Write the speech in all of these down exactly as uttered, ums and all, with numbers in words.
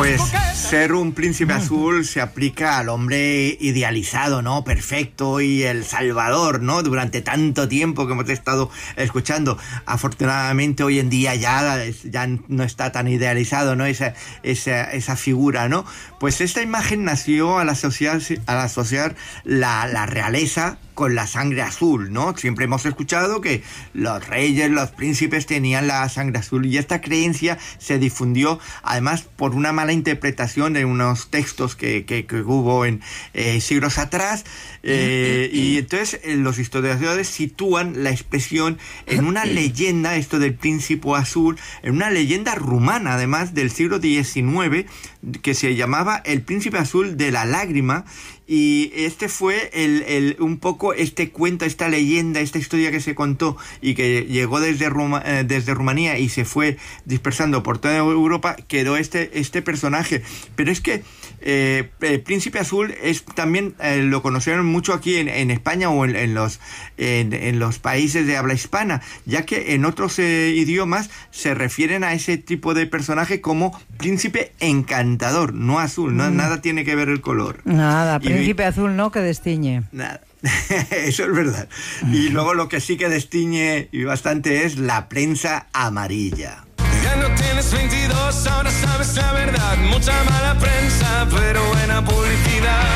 Pues ser un príncipe azul se aplica al hombre idealizado, ¿no? Perfecto y el salvador, ¿no? Durante tanto tiempo que hemos estado escuchando. Afortunadamente hoy en día ya, ya no está tan idealizado, ¿no? Esa, esa, esa figura, ¿no? Pues esta imagen nació al asociar, al asociar la, la realeza con la sangre azul, ¿no? Siempre hemos escuchado que los reyes, los príncipes tenían la sangre azul y esta creencia se difundió además por una mala interpretación de unos textos que, que, que hubo en eh, siglos atrás eh, y entonces eh, los historiadores sitúan la expresión en una leyenda, esto del príncipe azul, en una leyenda rumana además del siglo diecinueve que se llamaba el príncipe azul de la lágrima. Y este fue el, el, un poco este cuento, esta leyenda, esta historia que se contó y que llegó desde, Ruma, eh, desde Rumanía y se fue dispersando por toda Europa, quedó este, este personaje. Pero es que eh, el Príncipe Azul es también eh, lo conocieron mucho aquí en, en España o en, en, los, en, en los países de habla hispana, ya que en otros eh, idiomas se refieren a ese tipo de personaje como príncipe encantador, no azul, no, mm. nada tiene que ver el color. Nada, y príncipe azul no, que destiñe. Nada. Eso es verdad. Y luego lo que sí que destiñe y bastante es la prensa amarilla. Ya no tienes veintidós, ahora sabes la verdad. Mucha mala prensa, pero buena publicidad.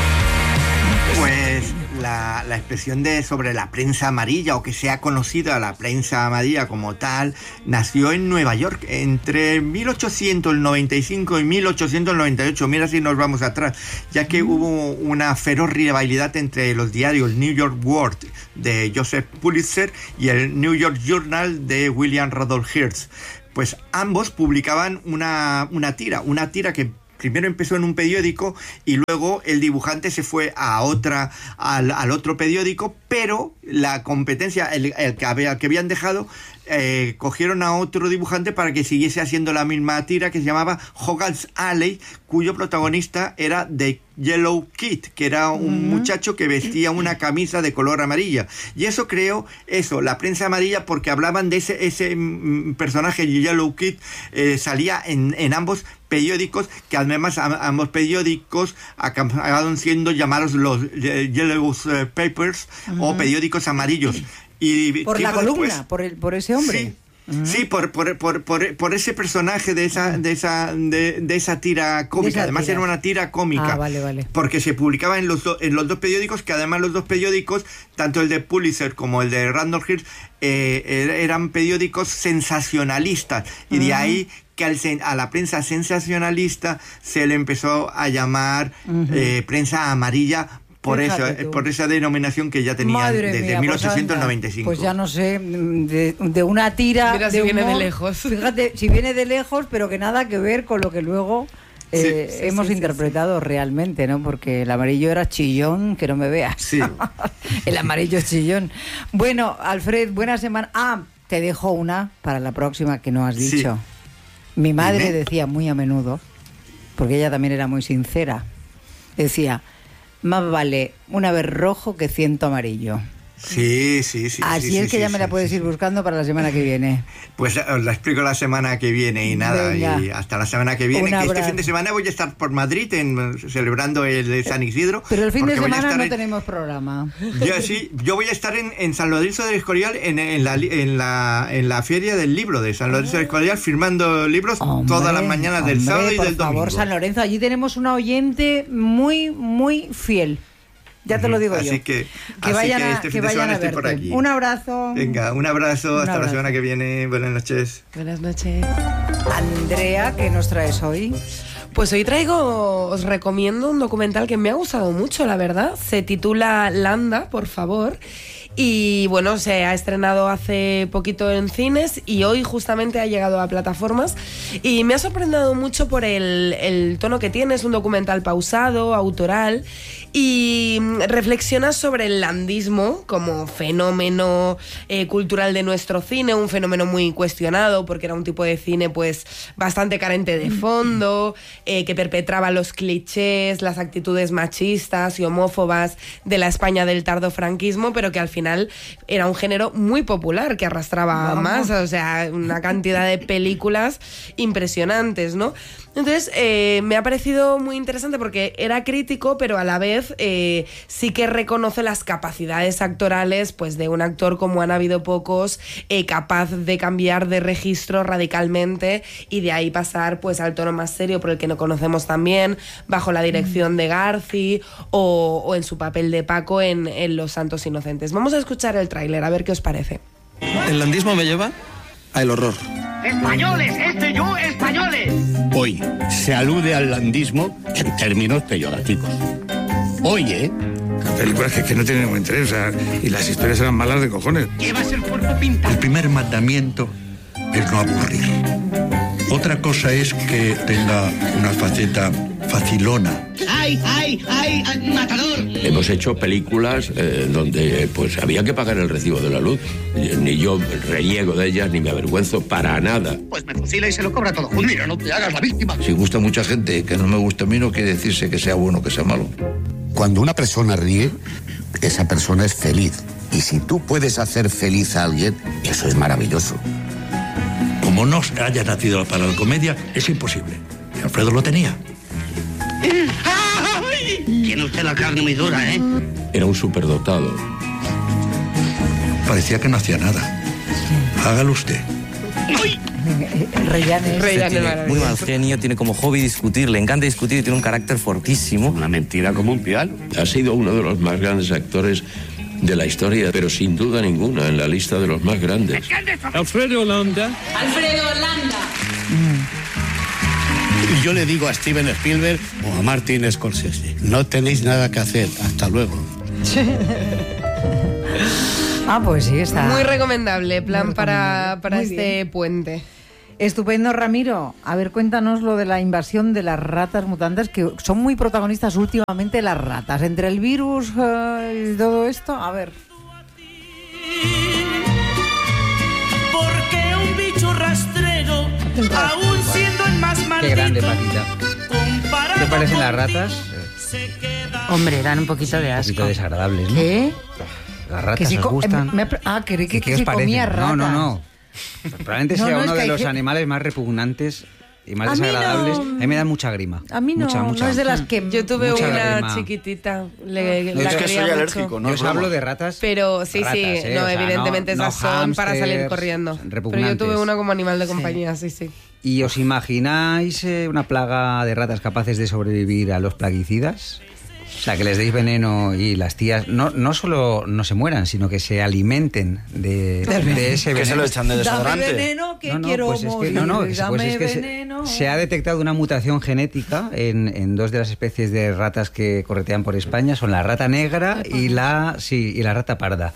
Pues la, la expresión de sobre la prensa amarilla, o que sea conocida la prensa amarilla como tal, nació en Nueva York entre mil ochocientos noventa y cinco y mil ochocientos noventa y ocho. Mira si nos vamos atrás, ya que mm. hubo una feroz rivalidad entre los diarios New York World de Joseph Pulitzer y el New York Journal de William Randolph Hearst. Pues ambos publicaban una, una tira, una tira que primero empezó en un periódico y luego el dibujante se fue a otra, al, al otro periódico, pero la competencia, el, el que, había, que habían dejado, eh, cogieron a otro dibujante para que siguiese haciendo la misma tira que se llamaba Hogan's Alley, cuyo protagonista era The Yellow Kid, que era un uh-huh. muchacho que vestía una camisa de color amarilla. Y eso creó eso, la prensa amarilla, porque hablaban de ese, ese mm, personaje, Yellow Kid, eh, salía en, en ambos periódicos, que además a, ambos periódicos acabaron siendo llamados los eh, Yellow uh, Papers uh-huh. o periódicos amarillos. Y por la columna, después, por, el, por ese hombre. Sí. Uh-huh. Sí, por, por, por, por, por ese personaje de esa, de esa, de, de esa tira cómica. Esa además tira. Era una tira cómica. Ah, vale, vale. Porque se publicaba en los, do, en los dos periódicos, que además los dos periódicos, tanto el de Pulitzer como el de Randolph Hearst, eh, eran periódicos sensacionalistas. Y uh-huh. de ahí que al, a la prensa sensacionalista se le empezó a llamar uh-huh. eh, prensa amarilla. Por eso, por esa denominación que ya tenían Madre desde mía, mil ochocientos noventa y cinco. Pues, pues ya no sé, de, de una tira. Mira de si viene humor, de lejos. Fíjate, si viene de lejos, pero que nada que ver con lo que luego eh, sí, sí, hemos sí, interpretado sí, sí. realmente, ¿no? Porque el amarillo era chillón, que no me veas. Sí. El amarillo es chillón. Bueno, Alfred, buena semana. Ah, te dejo una para la próxima que no has dicho. Sí. Mi madre ¿Dime? decía muy a menudo, porque ella también era muy sincera, decía: más vale una vez rojo que ciento amarillo. Sí, sí, sí. Así sí, es sí, que sí, ya me sí, la puedes sí. ir buscando para la semana que viene. Pues os la explico la semana que viene y nada, Venga. y hasta la semana que viene. Que este fin de semana voy a estar por Madrid en, celebrando el San Isidro. Pero el fin de semana no en, tenemos programa. Yo sí, yo voy a estar en, en San Lorenzo del Escorial en, en, la, en, la, en la feria del libro de San Lorenzo del Escorial, firmando libros hombre, todas las mañanas del hombre, sábado y del domingo. Por favor, San Lorenzo, allí tenemos una oyente muy, muy fiel. Ya te lo digo así yo. Que, que así vayan que a, este que fin de vayan semana a estoy verte. por aquí. Un abrazo. Venga, un abrazo. Un hasta abrazo. la semana que viene. Buenas noches. Buenas noches. Andrea, ¿qué nos traes hoy? Pues hoy traigo, os recomiendo un documental que me ha gustado mucho, la verdad. Se titula Landa, por favor. Y bueno, se ha estrenado hace poquito en cines y hoy justamente ha llegado a plataformas y me ha sorprendido mucho por el, el tono que tiene. Es un documental pausado, autoral, y reflexiona sobre el landismo como fenómeno eh, cultural de nuestro cine, un fenómeno muy cuestionado porque era un tipo de cine pues bastante carente de fondo, eh, que perpetraba los clichés, las actitudes machistas y homófobas de la España del tardofranquismo, pero que al final era un género muy popular que arrastraba Vamos. más, o sea, una cantidad de películas impresionantes, ¿no? Entonces, eh, me ha parecido muy interesante porque era crítico, pero a la vez eh, sí que reconoce las capacidades actorales pues de un actor como han habido pocos, eh, capaz de cambiar de registro radicalmente y de ahí pasar pues al tono más serio por el que no conocemos también, bajo la dirección de Garci o, o en su papel de Paco en, en Los Santos Inocentes. Vamos a escuchar el tráiler, a ver qué os parece. El landismo me lleva al horror. ¡Españoles! ¡Este yo, españoles! Hoy se alude al landismo en términos peyorativos. Hoy, ¿eh? La película es que, que no tiene ningún interés, o sea, y las historias eran malas de cojones. Llevas el cuerpo pintado. El primer mandamiento es no aburrir. Otra cosa es que tenga una faceta facilona. ¡Ay, ay, ay, ay, matador! Hemos hecho películas eh, donde pues había que pagar el recibo de la luz. Ni yo reniego de ellas, ni me avergüenzo para nada. Pues me fusila y se lo cobra todo junto. Mira, no te hagas la víctima. Si gusta a mucha gente, que no me gusta a mí, no quiere decirse que sea bueno o que sea malo. Cuando una persona ríe, esa persona es feliz. Y si tú puedes hacer feliz a alguien, eso es maravilloso. Como no haya nacido para la comedia, es imposible. Y Alfredo lo tenía. Tiene usted la carne muy dura, ¿eh? Era un superdotado. Parecía que no hacía nada. Hágalo usted. Rellanes. Rellanes Muy mal genio, tiene como hobby discutir, le encanta discutir y tiene un carácter fortísimo. Una mentira como un piano. Ha sido uno de los más grandes actores de la historia, pero sin duda ninguna en la lista de los más grandes. Alfredo Landa. Alfredo Landa. Y yo le digo a Steven Spielberg o a Martin Scorsese, no tenéis nada que hacer, hasta luego. Ah, pues sí, está. Muy recomendable, plan Muy para, recomendable. para Muy este bien. puente. Estupendo, Ramiro. A ver, cuéntanos lo de la invasión de las ratas mutantes, que son muy protagonistas últimamente las ratas. Entre el virus eh, y todo esto, a ver. Porque un bicho rastrero, aún siendo el más maldito. Qué grande, Paquita. ¿Qué te parecen las ratas? Hombre, dan un poquito de Un asco. poquito desagradables, ¿no? ¿Qué? Las Que ratas si os co- gustan. eh, me ha pre- ah, creí que, ¿Y que qué os si parecen? comía ratas. No, no, no. Pues probablemente No, sea no, es uno que de hay los que- animales más repugnantes y más A mí desagradables. no. A mí me da mucha grima. A mí no, mucha, mucha. no es de las que... Yo tuve Mucha una grima. chiquitita. Le, No, la es que quería soy mucho. alérgico, ¿no? Yo os hablo de ratas. Pero sí, ratas, sí, ¿eh? no, O sea, evidentemente no- esas no son para salir hámsters corriendo. Pero yo repugnantes. tuve una como animal de compañía, sí, sí. ¿Y os imagináis eh, una plaga de ratas capaces de sobrevivir a los plaguicidas? O sea, que les deis veneno y las tías no, no solo no se mueran, sino que se alimenten de, de ese veneno. Que se lo echan de desodorante. Dame veneno que No, no, quiero pues es que, morir. no, no, Dame pues es que se, veneno. se ha detectado una mutación genética en, en dos de las especies de ratas que corretean por España, son la rata negra y la sí y la rata parda.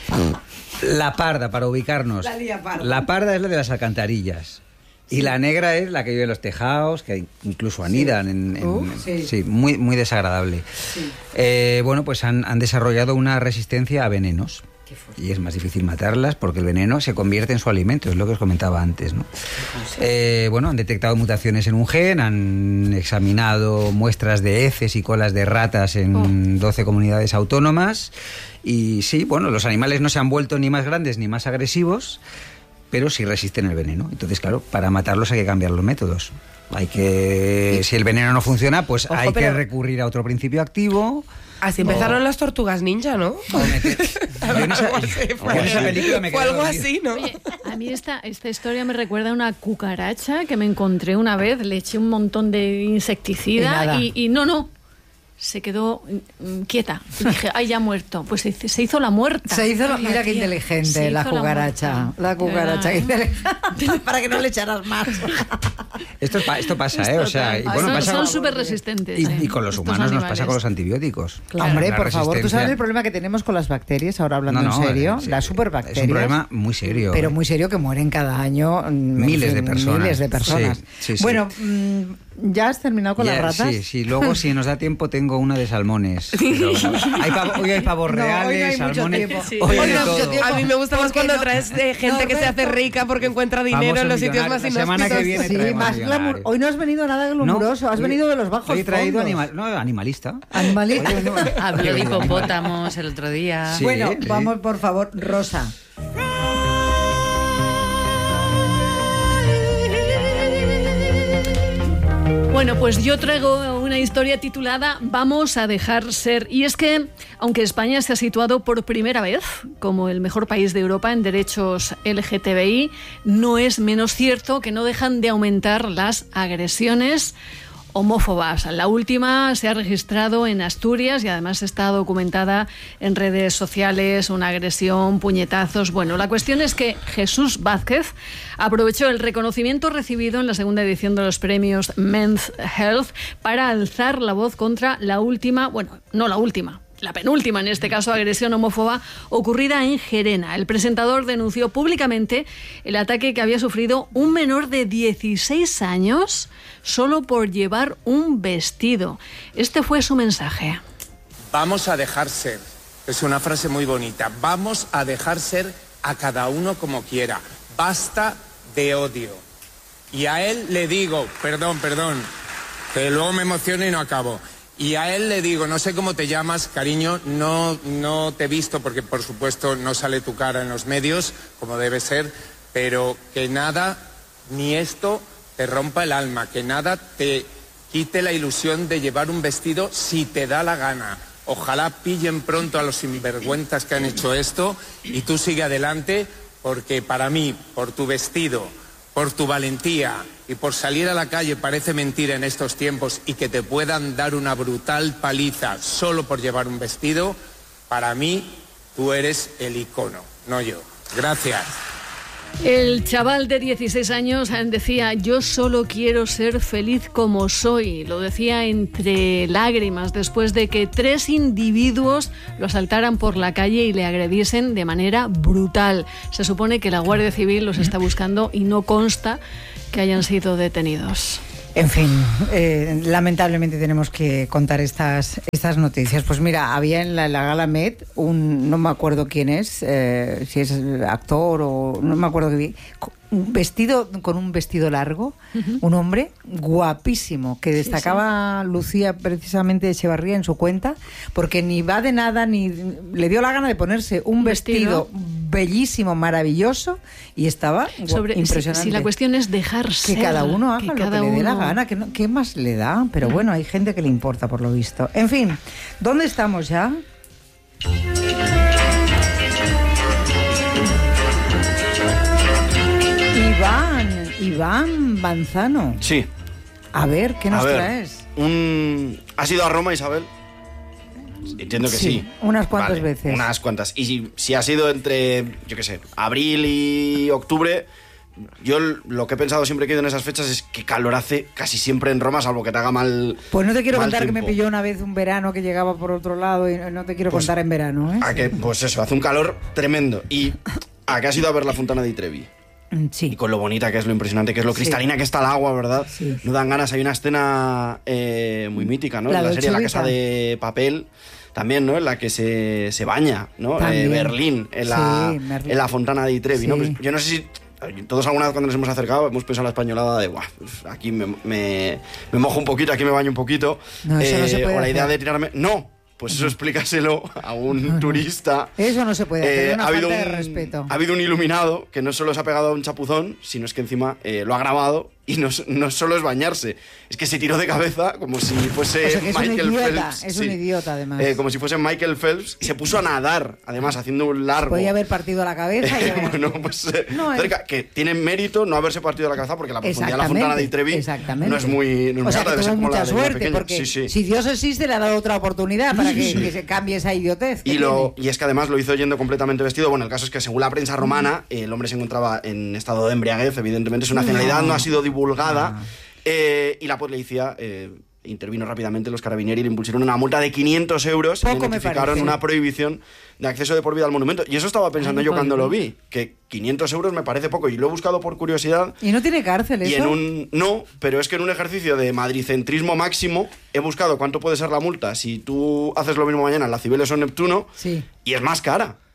La parda, para ubicarnos. La lía parda. La parda es la de las alcantarillas. Y la negra es la que vive en los tejados, que incluso anidan en... en- Uh, sí. sí, muy, muy desagradable. Sí. Eh, bueno, pues han, han desarrollado una resistencia a venenos. Y es más difícil matarlas porque el veneno se convierte en su alimento, es lo que os comentaba antes, ¿no? Eh, bueno, han detectado mutaciones en un gen, han examinado muestras de heces y colas de ratas en doce comunidades autónomas y sí, bueno, los animales no se han vuelto ni más grandes ni más agresivos, pero sí resisten el veneno. Entonces, claro, para matarlos hay que cambiar los métodos. Hay que, si el veneno no funciona, pues Ojo, hay que pero- recurrir a otro principio activo. Así empezaron o- las tortugas ninja, ¿no? Yo en esa- Algo así, fue, yo en esa película me fue quedé algo dormido. así, ¿no? Oye, a mí esta, esta historia me recuerda a una cucaracha que me encontré una vez, le eché un montón de Y insecticida nada. y, y no, no, se quedó mm, quieta. Y dije, ay, ya ha muerto. Pues se, hizo- se hizo la muerta. Se hizo, la- La mira qué tía. inteligente Se la hizo la cucaracha. muerta. La cucaracha, qué De verdad, inteligente. Para que no le echaras más. Esto, pa- esto pasa, ¿eh? O sea, y Total. bueno, son pasa son súper resistentes. y, eh, y con los estos humanos nos animales. pasa con los antibióticos. Hombre, La por favor, ¿tú sabes resistencia- el problema que tenemos con las bacterias? Ahora hablando No, no, en serio. sí, Las es superbacterias. un problema muy serio. Pero ¿eh? muy serio, que mueren cada año mm, Miles en de fin, personas. Miles de personas. Sí, sí, sí. Bueno, mm, ¿ya has terminado con Ya, las ratas? Sí, sí, luego si nos da tiempo tengo una de salmones. Pero hay pavo- hoy hay pavos No, hoy no reales, hay mucho salmones. tiempo. Hoy Hoy hay no de hay mucho todo. tiempo. A mí me gusta más ¿Por qué cuando no? traes eh, gente que se hace rica porque encuentra dinero Famoso en los sitios millonario. más La inhóspitos. semana que viene Sí, traemos más millonario. glamour. Hoy no has venido nada glamuroso, No, has hoy- venido de los bajos Hoy he traído fondos. animal, no, animalista. Animalista. Hoy no- Habló de hoy he traído hipopótamos el otro día. Sí. Bueno, sí. vamos por favor, Rosa. Bueno, pues yo traigo una historia titulada Vamos a dejar ser. Y es que, aunque España se ha situado por primera vez como el mejor país de Europa en derechos L G T B I, no es menos cierto que no dejan de aumentar las agresiones homófobas. La última se ha registrado en Asturias y además está documentada en redes sociales, una agresión, puñetazos. Bueno, la cuestión es que Jesús Vázquez aprovechó el reconocimiento recibido en la segunda edición de los premios Men's Health para alzar la voz contra la última, bueno, no la última, la penúltima, en este caso, agresión homófoba ocurrida en Gerena. El presentador denunció públicamente el ataque que había sufrido un menor de dieciséis años solo por llevar un vestido. Este fue su mensaje. Vamos a dejar ser. Es una frase muy bonita. Vamos a dejar ser a cada uno como quiera. Basta de odio. Y a él le digo, perdón, perdón, que luego me emociono y no acabo. Y a él le digo, no sé cómo te llamas, cariño, no, no te he visto porque por supuesto no sale tu cara en los medios, como debe ser, pero que nada, ni esto te rompa el alma, que nada te quite la ilusión de llevar un vestido si te da la gana. Ojalá pillen pronto a los sinvergüenzas que han hecho esto y tú sigue adelante, porque para mí, por tu vestido, por tu valentía y por salir a la calle parece mentira en estos tiempos y que te puedan dar una brutal paliza solo por llevar un vestido, para mí tú eres el icono, no yo. Gracias. El chaval de dieciséis años decía, yo solo quiero ser feliz como soy. Lo decía entre lágrimas después de que tres individuos lo asaltaran por la calle y le agrediesen de manera brutal. Se supone que la Guardia Civil los está buscando y no consta que hayan sido detenidos. En fin, eh, lamentablemente tenemos que contar estas, estas noticias. Pues mira, había en la, la Gala Met un, no me acuerdo quién es, eh, si es actor o no me acuerdo qué, un vestido, con un vestido largo, uh-huh. un hombre guapísimo, que destacaba sí, sí. Lucía precisamente Echevarría en su cuenta, porque ni va de nada, ni le dio la gana de ponerse un vestido, vestido bellísimo, maravilloso, y estaba Sobre, impresionante. Si, si la cuestión es dejar ser. Que cada uno haga lo cada que le dé uno... la gana, que no, ¿qué más le da? Pero bueno, hay gente que le importa por lo visto. En fin, ¿dónde estamos ya? Iván, Iván Manzano. Sí. A ver, ¿qué nos a ver, traes? Un... ¿Has ido a Roma, Isabel? Entiendo que sí. sí. Unas cuantas vale, veces. Unas cuantas. Y si, si ha sido entre, yo qué sé, abril y octubre, yo lo que he pensado siempre que he ido en esas fechas es que calor hace casi siempre en Roma, salvo que te haga mal. Pues no te quiero contar tiempo. Que me pilló una vez un verano que llegaba por otro lado y no te quiero pues, contar en verano, ¿eh? A que, pues eso, hace un calor tremendo. Y a que has ido a ver la Fontana di Trevi. Sí. Y con lo bonita que es, lo impresionante que es, lo sí. cristalina que está el agua, ¿verdad? Sí. No dan ganas. Hay una escena eh, muy mítica, ¿no? La, en la serie La Casa de Papel, también, ¿no? En la que se, se baña, ¿no? Eh, Berlín, en la, sí, en la Fontana di Trevi, sí. ¿no? Pues yo no sé si todos alguna vez cuando nos hemos acercado hemos pensado en la españolada de, Buah, pues aquí me, me, me mojo un poquito, aquí me baño un poquito. No, eso eh, no se puede o la hacer. idea de tirarme... ¡No! Pues eso explícaselo a un no, no. turista. Eso no se puede hacer, eh, una ha habido falta un, de respeto. Ha habido un iluminado que no solo se ha pegado a un chapuzón, sino es que encima eh, lo ha grabado y no, no solo es bañarse, es que se tiró de cabeza como si fuese o sea, que es Michael un idiota, Phelps. Es sí. un idiota, además. Eh, como si fuese Michael Phelps y se puso a nadar, además, haciendo un largo. Podía haber partido la cabeza. Y haber... bueno, pues eh, no, cerca, que tiene mérito no haberse partido la cabeza porque la profundidad de la Fontana di Trevi no es muy, no es o sea, muy alta, que debe mucha la suerte, porque sí, sí. si Dios existe le ha dado otra oportunidad para que, sí. que se cambie esa idiotez. Y, lo, y es que además lo hizo yendo completamente vestido. Bueno, el caso es que según la prensa romana, el hombre se encontraba en estado de embriaguez, evidentemente su nacionalidad no, no ha sido divulgada. No. Eh, y la policía eh, intervino rápidamente, los carabinieri le impusieron una multa de quinientos euros y le notificaron una prohibición de acceso de por vida al monumento. Y eso estaba pensando Ay, yo cuando lo vi, que quinientos euros me parece poco, y lo he buscado por curiosidad. ¿Y no tiene cárcel eso? Y en un, no, pero es que en un ejercicio de madricentrismo máximo he buscado cuánto puede ser la multa si tú haces lo mismo mañana en la Cibeles o Neptuno, sí. y es más cara.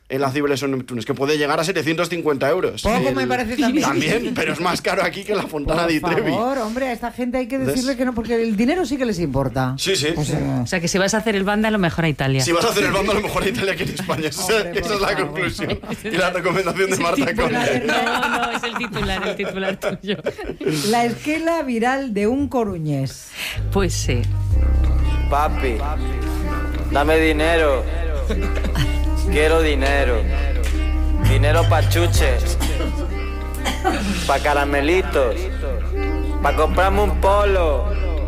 en la Cibeles o en Neptunes, que puede llegar a setecientos cincuenta euros. Poco El- me parece también. También, pero es más caro aquí que la Fontana di Por Trevi. favor, hombre, a esta gente hay que ¿Ves? decirle que no, porque el dinero sí que les importa. Sí, sí. O sea, O sea, que si vas a hacer el banda, a lo mejor a Italia. Si vas a hacer el bando, a lo mejor a Italia que en España. Esa, Hombre, esa por es la favor. conclusión y la recomendación de Marta Conde. No, no, es el titular, el titular tuyo. la esquela viral de un coruñés. Pues sí. Papi, dame dinero. Quiero dinero. Dinero pa' chuches. Pa' caramelitos. Pa' comprarme un polo.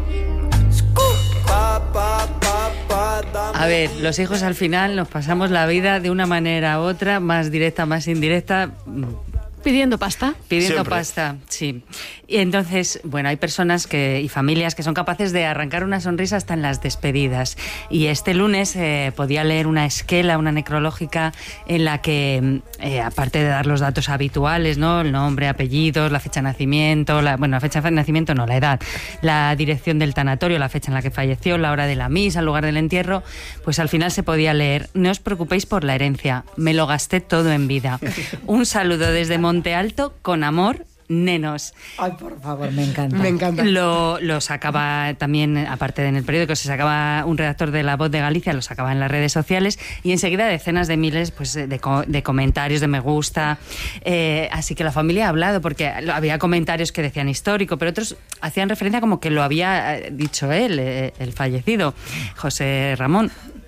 Pa, pa, pa, pa, dame. A ver, los hijos al final nos pasamos la vida de una manera u otra, más directa, más indirecta, Pidiendo pasta. pidiendo Siempre. pasta, sí. Y entonces, bueno, hay personas que, y familias que son capaces de arrancar una sonrisa hasta en las despedidas. Y este lunes eh, podía leer una esquela, una necrológica, en la que, eh, aparte de dar los datos habituales, ¿no? El nombre, apellidos, la fecha de nacimiento, la, bueno, la fecha de nacimiento no, la edad, la dirección del tanatorio, la fecha en la que falleció, la hora de la misa, el lugar del entierro, pues al final se podía leer: no os preocupéis por la herencia, me lo gasté todo en vida. Un saludo desde Monte Alto, con amor, Nenos. Ay, por favor, me encanta. Me encanta. Lo, lo sacaba también, aparte de en el periódico, se sacaba un redactor de La Voz de Galicia, lo sacaba en las redes sociales, y enseguida decenas de miles pues, de, co- de comentarios, de me gusta. Eh, así que la familia ha hablado, porque había comentarios que decían histórico, pero otros hacían referencia como que lo había eh, dicho él, eh, el fallecido, José Ramón.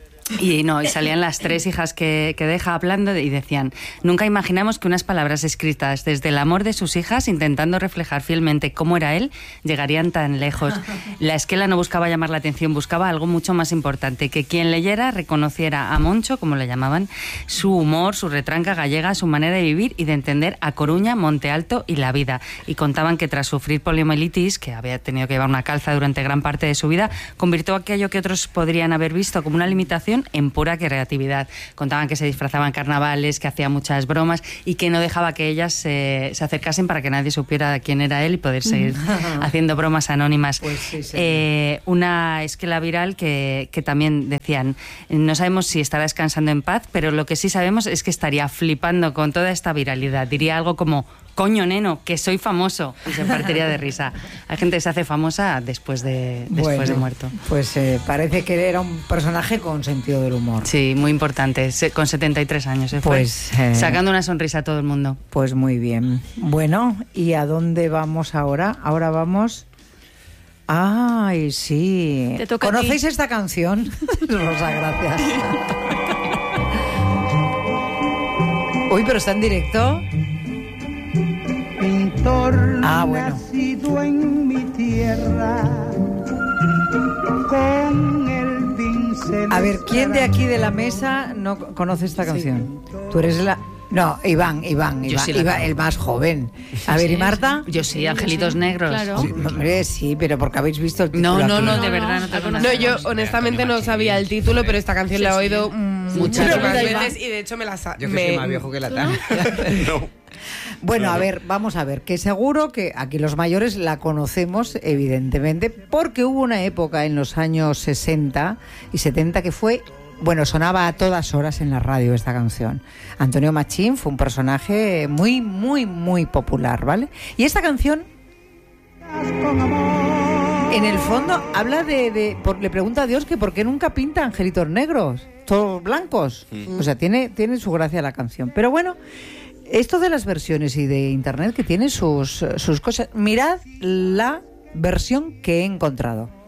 Y no, y salían las tres hijas que, que deja hablando y decían: nunca imaginamos que unas palabras escritas desde el amor de sus hijas, intentando reflejar fielmente cómo era él, llegarían tan lejos. La esquela no buscaba llamar la atención, buscaba algo mucho más importante: que quien leyera reconociera a Moncho, como le llamaban, su humor, su retranca gallega, su manera de vivir y de entender a Coruña, Monte Alto y la vida. Y contaban que tras sufrir poliomielitis, que había tenido que llevar una calza durante gran parte de su vida, convirtió aquello que otros podrían haber visto como una limitación en pura creatividad. Contaban que se disfrazaba en carnavales, que hacía muchas bromas y que no dejaba que ellas se, se acercasen para que nadie supiera quién era él y poder seguir haciendo bromas anónimas. Pues sí, sí. Eh, una esquela viral que, que también decían: no sabemos si estará descansando en paz, pero lo que sí sabemos es que estaría flipando con toda esta viralidad. Diría algo como: coño, neno, que soy famoso. Y se partiría de risa. Hay gente que se hace famosa después de, después Bueno, de muerto. Pues eh, parece que era un personaje con sentido del humor. Sí, muy importante. Se- Con setenta y tres años se fue. Pues, eh, Sacando una sonrisa a todo el mundo. Pues muy bien. Bueno, ¿y a dónde vamos ahora? Ahora vamos... Ay, sí. Te toca a ¿Conocéis ti. esta canción? Rosa, gracias. Uy, pero está en directo. Pintor Ah, bueno. nacido en mi tierra, con el pincel. A ver, ¿quién de aquí de la mesa no conoce esta canción? Tú eres la... No, Iván, Iván, Yo Iván, sí la Iván, conozco. el más joven. A ver, ¿y Marta? Yo sí, Angelitos Negros. Claro. Sí, hombre, sí, pero porque habéis visto el No, título no, aquí. no, de verdad no te No, No, yo honestamente no sabía el título, pero esta canción la he oído Muchas muchísimas veces. veces y de hecho me la sa- Yo que me- soy más viejo que la tan. Bueno, a ver, vamos a ver, que seguro que aquí los mayores la conocemos, evidentemente, porque hubo una época en los años sesenta y setenta que fue, bueno, sonaba a todas horas en la radio esta canción. Antonio Machín fue un personaje muy, muy, muy popular, ¿vale? Y esta canción, en el fondo, habla de... de por- le pregunta a Dios que por qué nunca pinta angelitos negros, todos blancos. O sea, tiene, tiene su gracia la canción. Pero bueno... Esto de las versiones y de internet que tiene sus, sus cosas. Mirad la versión que he encontrado.